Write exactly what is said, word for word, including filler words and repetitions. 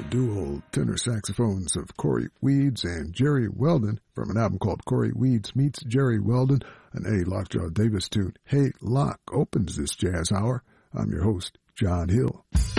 dual tenor saxophones of Corey Weeds and Jerry Weldon from an album called Corey Weeds Meets Jerry Weldon. An A. Lockjaw Davis tune, Hey Lock, opens this jazz hour. I'm your host, John Hill.